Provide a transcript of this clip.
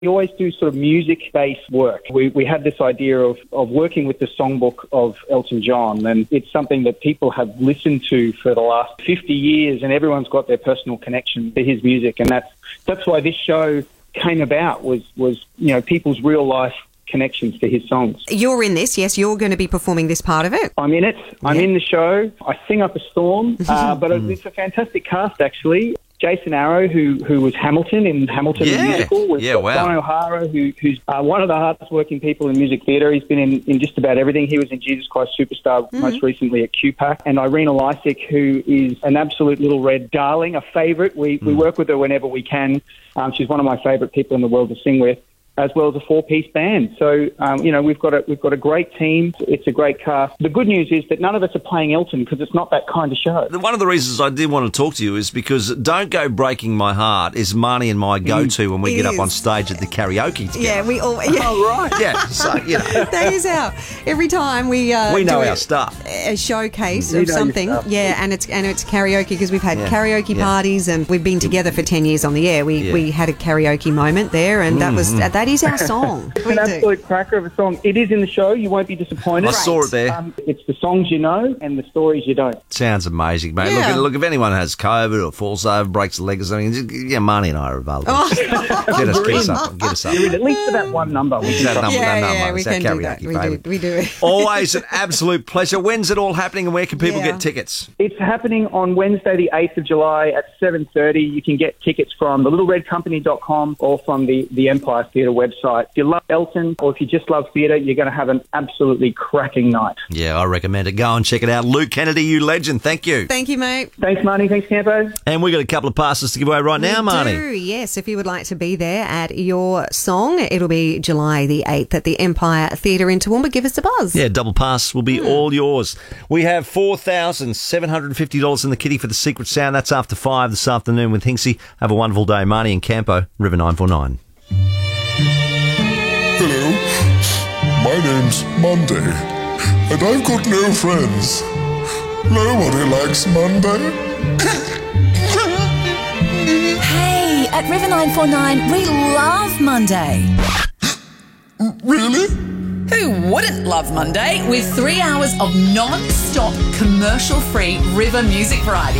We always do sort of music-based work. We had this idea of working with the songbook of Elton John, and it's something that people have listened to for the last 50 years, and everyone's got their personal connection to his music, and that's why this show came about, was people's real-life connections to his songs. You're in this, yes, you're going to be performing this part of it. I'm in it. I'm in the show. I sing up a storm, but it's a fantastic cast, actually. Jason Arrow, who was Hamilton in Hamilton the musical. We've got Don O'Hara, who's one of the hardest working people in music theatre. He's been in just about everything. He was in Jesus Christ Superstar, most recently at QPAC. And Irina Lysick, who is an absolute little red darling, a favourite. We work with her whenever we can. She's one of my favourite people in the world to sing with, as well as a 4-piece band. So, we've got a great team. It's a great cast. The good news is that none of us are playing Elton because it's not that kind of show. One of the reasons I did want to talk to you is because Don't Go Breaking My Heart is Marnie and my go-to when we get up on stage at the karaoke together. Yeah, we all... Yeah. Oh, right. Yeah, so, That is every time we know our stuff. A showcase of something. Yeah, and it's karaoke because we've had karaoke parties and we've been together for 10 years on the air. We had a karaoke moment there, and that is our song. It's an absolute cracker of a song. It is in the show. You won't be disappointed. I saw it there. It's the songs you know and the stories you don't. Sounds amazing, mate. Yeah. Look, if anyone has COVID or falls over, breaks a leg or something, Marnie and I are available. Get us up. At least for that one number. We can do that. We do it. Always an absolute pleasure. When's it all happening and where can people get tickets? It's happening on Wednesday, the 8th of July at 7:30. You can get tickets from thelittleredcompany.com or from the Empire Theatre website. If you love Elton or if you just love theatre, you're going to have an absolutely cracking night. Yeah, I recommend it. Go and check it out. Luke Kennedy, you legend. Thank you. Thank you, mate. Thanks, Marnie. Thanks, Campo. And we've got a couple of passes to give away right now, Marnie. Yes, if you would like to be there at your song, it'll be July the 8th at the Empire Theatre in Toowoomba. Give us a buzz. Yeah, double pass will be all yours. We have $4,750 in the kitty for the Secret Sound. That's after 5 this afternoon with Hinksy. Have a wonderful day, Marnie and Campo, River 949. Hello, my name's Monday, and I've got no friends. Nobody likes Monday. Hey, at River 949, we love Monday. Really? Who wouldn't love Monday with 3 hours of non-stop commercial-free River music variety?